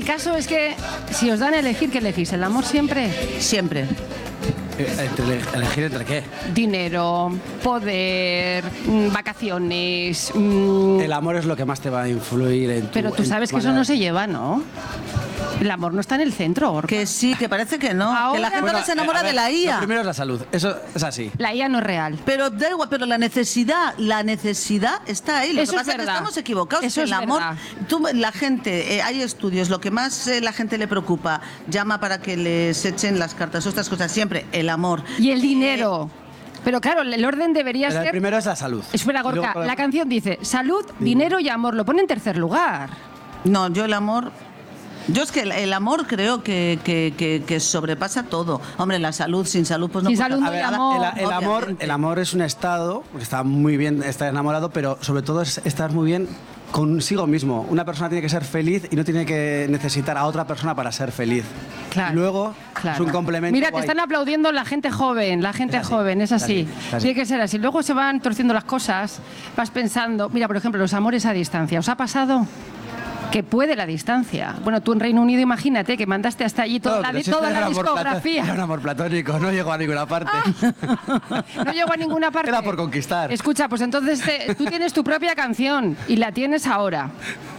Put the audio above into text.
caso es que si os dan a elegir, ¿qué elegís? ¿El amor siempre? Siempre. ¿Elegir entre qué? Dinero, poder, vacaciones. El amor es lo que más te va a influir en tu... Pero tú sabes que eso no se lleva, ¿no? El amor no está en el centro, Gorka. Que sí, que parece que no. Ahora- Que la gente Bueno, no se enamora a ver, de la IA. Lo primero es la salud. Eso es así. La IA no es real. Pero da igual, pero la necesidad está ahí. Lo Eso que es pasa es que verdad. estamos equivocados. Eso que es el amor, verdad. la gente, hay estudios, lo que más la gente le preocupa, llama para que les echen las cartas o estas cosas, siempre el amor. Y el dinero. Pero claro, el orden debería Pero el ser... primero es la salud. Espera, Y Gorka, luego- la canción dice salud, dinero y amor. Lo pone en tercer lugar. No, yo el amor... Yo es que el amor creo que sobrepasa todo. Hombre, la salud, sin salud, pues no Sin puede salud no A estar. ver, hay amor, el amor es un estado, porque está muy bien estar enamorado, pero sobre todo es estar muy bien consigo mismo. Una persona tiene que ser feliz y no tiene que necesitar a otra persona para ser feliz. Claro, Y luego claro. es un complemento. Mira, te guay. están aplaudiendo la gente joven, es así. es así. Tiene que ser así. Luego se van torciendo las cosas, vas pensando... Mira, por ejemplo, los amores a distancia. ¿Os ha pasado? Que puede la distancia. Bueno, tú en Reino Unido, imagínate que mandaste hasta allí toda, No, pero si toda era la un amor Era discografía. un amor platónico, no llegó a ninguna parte. No llegó a ninguna parte. Era por conquistar. Escucha, pues entonces tú tienes tu propia canción y la tienes ahora.